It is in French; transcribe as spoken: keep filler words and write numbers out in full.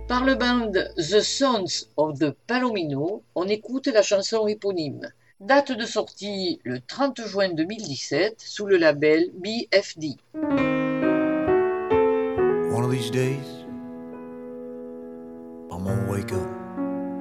Par le band The Sons of the Palomino, on écoute la chanson éponyme. Date de sortie le trente juin deux mille dix-sept sous le label B F D. One of these days, I'm gonna wake up